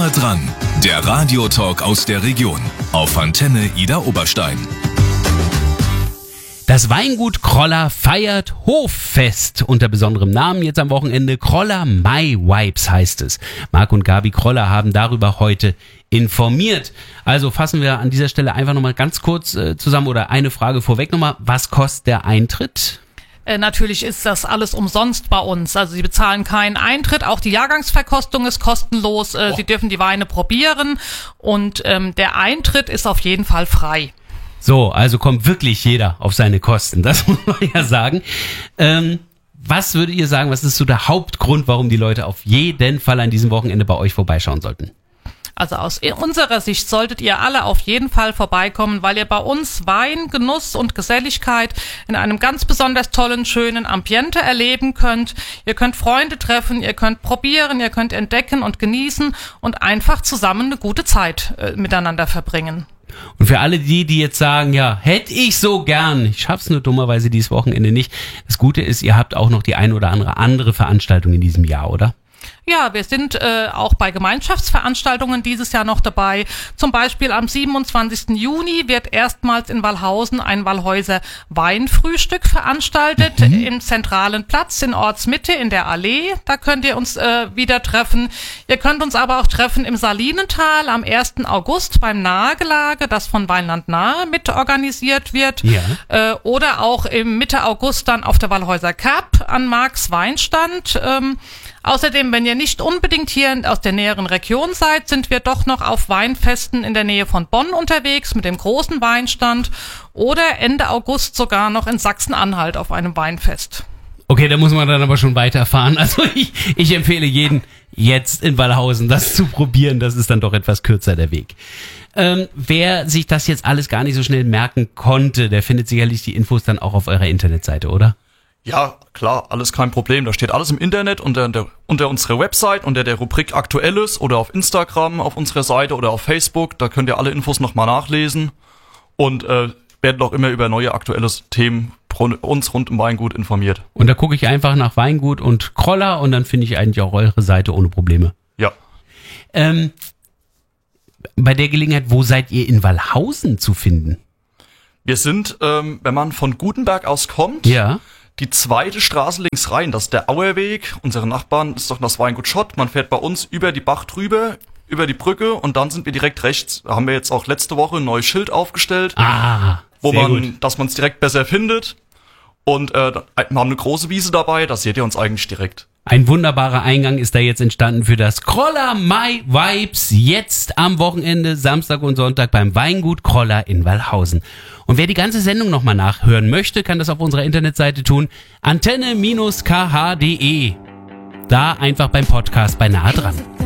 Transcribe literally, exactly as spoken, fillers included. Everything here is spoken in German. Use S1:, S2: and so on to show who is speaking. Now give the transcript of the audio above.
S1: Nah dran, der Radiotalk aus der Region auf Antenne Idar Oberstein.
S2: Das Weingut Kroller feiert Hoffest unter besonderem Namen jetzt am Wochenende. Kroller My Vibes heißt es. Marc und Gabi Kroller haben darüber heute informiert. Also fassen wir an dieser Stelle einfach nochmal ganz kurz äh, zusammen oder eine Frage vorweg nochmal. Was kostet der Eintritt?
S3: Äh, natürlich ist das alles umsonst bei uns. Also Sie bezahlen keinen Eintritt. Auch die Jahrgangsverkostung ist kostenlos. Äh, Sie dürfen die Weine probieren und ähm, der Eintritt ist auf jeden Fall frei.
S2: So, also kommt wirklich jeder auf seine Kosten, das muss man ja sagen. Ähm, was würdet ihr sagen, was ist so der Hauptgrund, warum die Leute auf jeden Fall an diesem Wochenende bei euch vorbeischauen sollten?
S3: Also aus unserer Sicht solltet ihr alle auf jeden Fall vorbeikommen, weil ihr bei uns Wein, Genuss und Geselligkeit in einem ganz besonders tollen, schönen Ambiente erleben könnt. Ihr könnt Freunde treffen, ihr könnt probieren, ihr könnt entdecken und genießen und einfach zusammen eine gute Zeit äh, miteinander verbringen.
S2: Und für alle die, die jetzt sagen, ja, hätte ich so gern, ich schaff's nur dummerweise dieses Wochenende nicht. Das Gute ist, ihr habt auch noch die ein oder andere andere Veranstaltung in diesem Jahr, oder?
S3: Ja, wir sind äh, auch bei Gemeinschaftsveranstaltungen dieses Jahr noch dabei. Zum Beispiel am siebenundzwanzigsten Juni wird erstmals in Wallhausen ein Wallhäuser Weinfrühstück veranstaltet mhm. im zentralen Platz in Ortsmitte in der Allee. Da könnt ihr uns äh, wieder treffen. Ihr könnt uns aber auch treffen im Salinental am ersten August beim Nahegelage, das von Weinland Nahe mit organisiert wird.
S2: Ja.
S3: Äh, oder auch im Mitte August dann auf der Wallhäuser Cup an Marks Weinstand. Ähm, Außerdem, wenn ihr nicht unbedingt hier aus der näheren Region seid, sind wir doch noch auf Weinfesten in der Nähe von Bonn unterwegs mit dem großen Weinstand oder Ende August sogar noch in Sachsen-Anhalt auf einem Weinfest.
S2: Okay, da muss man dann aber schon weiterfahren. Also ich, ich empfehle jeden jetzt in Wallhausen das zu probieren. Das ist dann doch etwas kürzer der Weg. Ähm, wer sich das jetzt alles gar nicht so schnell merken konnte, der findet sicherlich die Infos dann auch auf eurer Internetseite, oder?
S4: Ja, klar, alles kein Problem. Da steht alles im Internet unter, unter, unter unserer Website, unter der Rubrik Aktuelles oder auf Instagram auf unserer Seite oder auf Facebook. Da könnt ihr alle Infos nochmal nachlesen und äh, werden auch immer über neue aktuelle Themen uns rund um Weingut informiert.
S2: Und da gucke ich einfach nach Weingut und Kroller und dann finde ich eigentlich auch eure Seite ohne Probleme.
S4: Ja.
S2: Ähm, bei der Gelegenheit, wo seid ihr in Wallhausen zu finden?
S4: Wir sind, ähm, wenn man von Gutenberg aus kommt,
S2: ja.
S4: die zweite Straße links rein, das ist der Auerweg. Unsere Nachbarn ist doch das Weingut Schott. Man fährt bei uns über die Bach drüber, über die Brücke und dann sind wir direkt rechts. Da haben wir jetzt auch letzte Woche ein neues Schild aufgestellt,
S2: ah,
S4: wo
S2: sehr
S4: man,
S2: gut.
S4: dass man es direkt besser findet. Und äh, wir haben eine große Wiese dabei, da seht ihr uns eigentlich direkt.
S2: Ein wunderbarer Eingang ist da jetzt entstanden für das Kroller My Vibes jetzt am Wochenende, Samstag und Sonntag beim Weingut Kroller in Wallhausen. Und wer die ganze Sendung nochmal nachhören möchte, kann das auf unserer Internetseite tun, antenne Bindestrich k h punkt d e. Da einfach beim Podcast bei Nah dran.